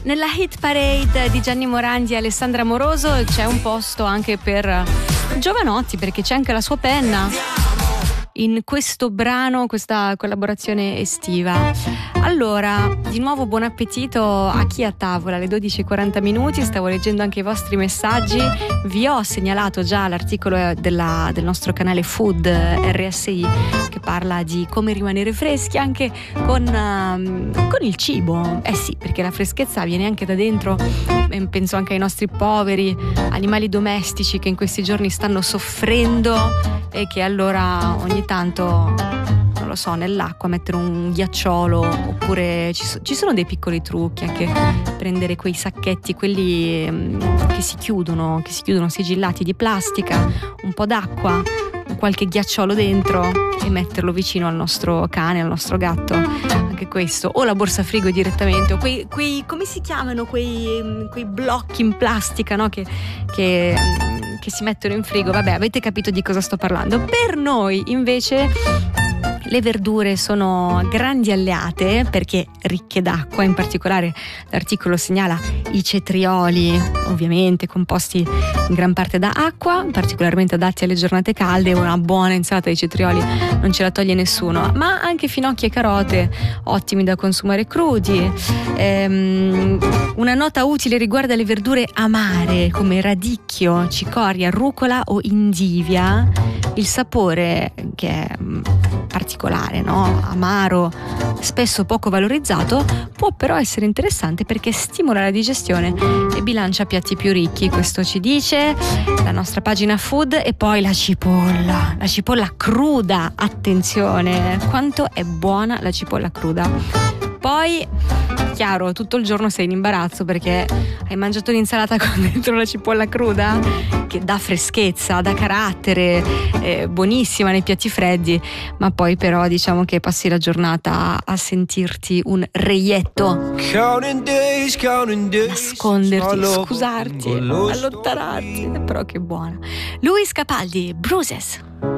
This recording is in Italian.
Nella hit parade di Gianni Morandi e Alessandra Moroso c'è un posto anche per giovanotti, perché c'è anche la sua penna in questo brano, questa collaborazione estiva. Allora, di nuovo buon appetito a chi è a tavola, alle 12:40. Stavo leggendo anche i vostri messaggi. Vi ho segnalato già l'articolo del nostro canale Food RSI, che parla di come rimanere freschi anche con il cibo. Eh sì, perché la freschezza viene anche da dentro. Penso anche ai nostri poveri animali domestici che in questi giorni stanno soffrendo e che allora ogni tanto, non lo so, nell'acqua mettere un ghiacciolo, oppure ci sono dei piccoli trucchi, anche prendere quei sacchetti, quelli che si chiudono sigillati di plastica, un po' d'acqua, qualche ghiacciolo dentro e metterlo vicino al nostro cane, al nostro gatto. Anche questo, o la borsa frigo direttamente, o quei come si chiamano quei blocchi in plastica, no? che si mettono in frigo. Vabbè, avete capito di cosa sto parlando. Per noi invece le verdure sono grandi alleate perché ricche d'acqua, in particolare l'articolo segnala i cetrioli, ovviamente composti in gran parte da acqua, particolarmente adatti alle giornate calde. Una buona insalata di cetrioli non ce la toglie nessuno, ma anche finocchi e carote, ottimi da consumare crudi. Una nota utile riguarda le verdure amare come radicchio, cicoria, rucola o indivia. Il sapore, che è particolare, no? Amaro, spesso poco valorizzato, può però essere interessante perché stimola la digestione e bilancia piatti più ricchi. Questo ci dice la nostra pagina Food. E poi la cipolla cruda, attenzione, quanto è buona la cipolla cruda. Poi, chiaro, tutto il giorno sei in imbarazzo perché hai mangiato l'insalata con dentro la cipolla cruda, che dà freschezza, dà carattere, buonissima nei piatti freddi, ma poi però diciamo che passi la giornata a sentirti un reietto, nasconderti, scusarti, allontanarti, però che buona. Luis Capaldi, Bruises.